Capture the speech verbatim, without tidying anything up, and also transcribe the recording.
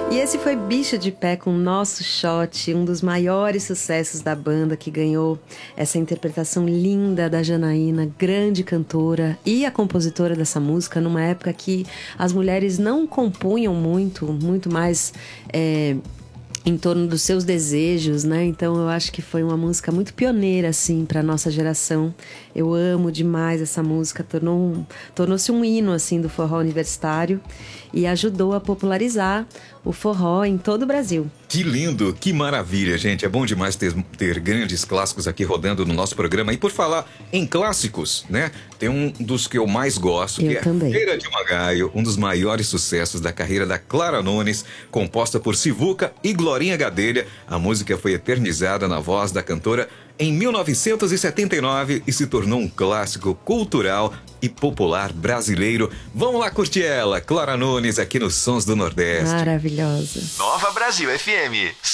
E esse foi Bicho de Pé com Nosso Shot, um dos maiores sucessos da banda, que ganhou essa interpretação linda da Janaína, grande cantora e a compositora dessa música, numa época que as mulheres não compunham muito, muito mais é, em torno dos seus desejos, né? Então eu acho que foi uma música muito pioneira, assim, para nossa geração. Eu amo demais essa música, tornou um, tornou-se um hino, assim, do forró universitário e ajudou a popularizar o forró em todo o Brasil. Que lindo, que maravilha, gente. É bom demais ter, ter grandes clássicos aqui rodando no nosso programa. E por falar em clássicos, né? Tem um dos que eu mais gosto, eu que também. é Feira de Magaio, um dos maiores sucessos da carreira da Clara Nunes, composta por Sivuca e Glorinha Gadelha. A música foi eternizada na voz da cantora em mil novecentos e setenta e nove e se tornou um clássico cultural e popular brasileiro. Vamos lá curtir ela, Clara Nunes, aqui nos Sons do Nordeste. Maravilhosa. Nova Brasil F M.